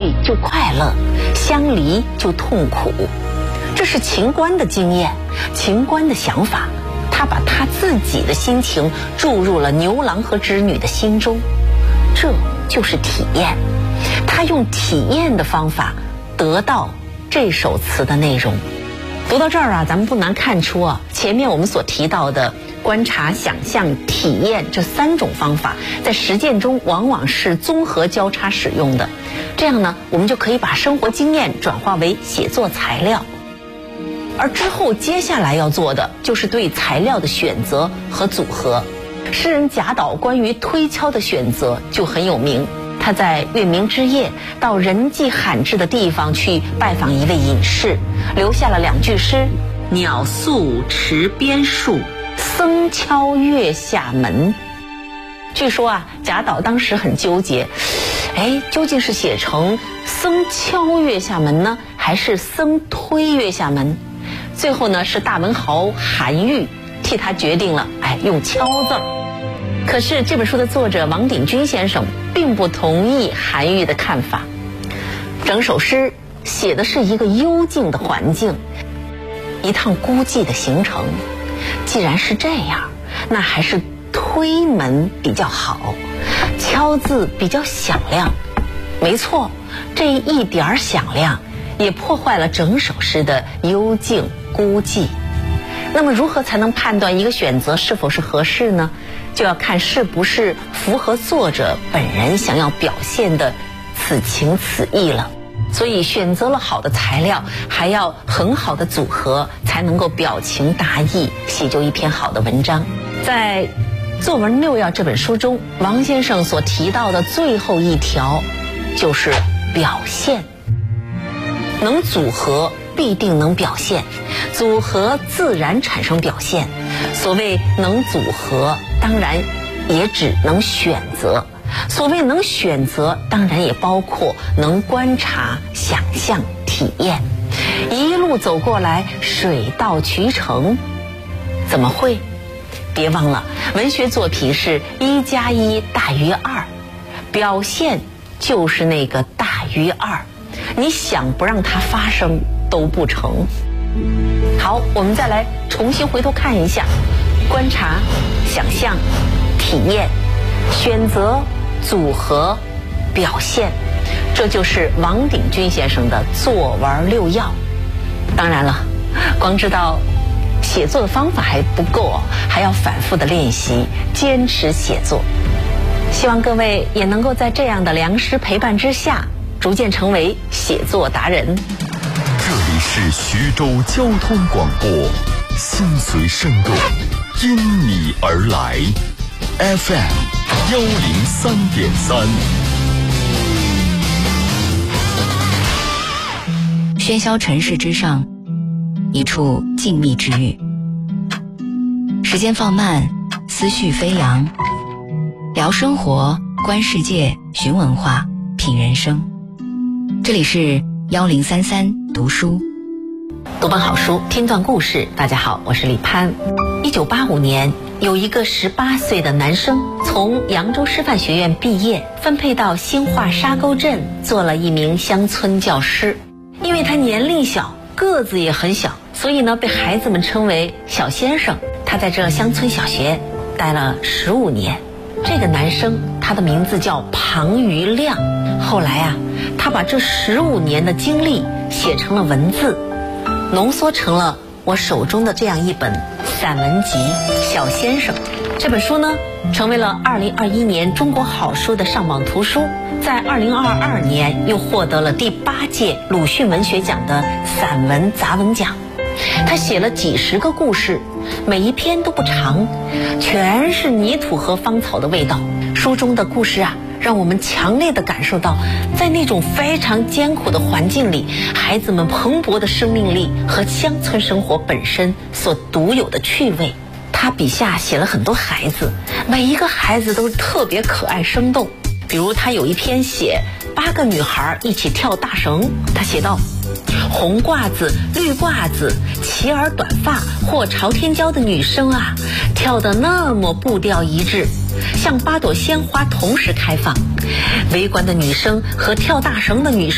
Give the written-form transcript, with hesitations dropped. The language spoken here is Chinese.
聚就快乐，相离就痛苦。这是秦观的经验，秦观的想法，他把他自己的心情注入了牛郎和织女的心中，这就是体验。他用体验的方法得到这首词的内容。读到这儿啊，咱们不难看出啊，前面我们所提到的观察、想象、体验这3种方法，在实践中往往是综合交叉使用的。这样呢，我们就可以把生活经验转化为写作材料。而之后接下来要做的就是对材料的选择和组合。诗人贾岛关于推敲的选择就很有名。他在月明之夜到人迹罕至的地方去拜访一位隐士，留下了2句诗：鸟宿池边树，僧敲月下门。据说啊，贾岛当时很纠结，究竟是写成僧敲月下门呢，还是僧推月下门？最后呢，是大文豪韩愈替他决定了，用敲字。可是这本书的作者王鼎钧先生并不同意韩愈的看法。整首诗写的是一个幽静的环境，一趟孤寂的行程。既然是这样，那还是推门比较好，敲字比较响亮。没错，这一点响亮也破坏了整首诗的幽静孤寂。那么如何才能判断一个选择是否是合适呢？就要看是不是符合作者本人想要表现的此情此意了。所以选择了好的材料，还要很好的组合，才能够表情达意，写就一篇好的文章。在《作文6要》这本书中，王先生所提到的最后一条就是表现。能组合必定能表现，组合自然产生表现。所谓能组合，当然也只能选择。所谓能选择，当然也包括能观察、想象、体验。一路走过来，水到渠成，怎么会？别忘了，文学作品是1+1大于2，表现就是那个大于2。你想不让它发生都不成。好，我们再来重新回头看一下：观察、想象、体验、选择、组合、表现，这就是王鼎钧先生的作文6要。当然了，光知道写作的方法还不够，还要反复的练习，坚持写作。希望各位也能够在这样的良师陪伴之下，逐渐成为写作达人。 这里是徐州交通广播，心随声动，因你而来 FM 103.3。 喧嚣尘世之上，一处静谧之域。时间放慢，思绪飞扬，聊生活，观世界，寻文化，品人生。这里是1033读书， 读本好书，听段故事。大家好，我是李潘。1985年，有一个18岁的男生从扬州师范学院毕业，分配到兴化沙沟镇做了一名乡村教师。因为他年龄小，个子也很小，所以呢，被孩子们称为小先生。他在这乡村小学待了15年。这个男生他的名字叫庞余亮。后来啊，他把这15年的经历写成了文字，浓缩成了我手中的这样一本散文集《小先生》。这本书呢，成为了2021年中国好书的上榜图书，在2022年又获得了第8届鲁迅文学奖的散文杂文奖。他写了几十个故事，每一篇都不长，全是泥土和芳草的味道。书中的故事啊，让我们强烈地感受到，在那种非常艰苦的环境里，孩子们蓬勃的生命力和乡村生活本身所独有的趣味。他笔下写了很多孩子，每一个孩子都是特别可爱生动。比如他有一篇写8个女孩一起跳大绳，他写道：红褂子、绿褂子、齐耳短发或朝天椒的女生啊，跳得那么步调一致，像8朵鲜花同时开放。围观的女生和跳大绳的女生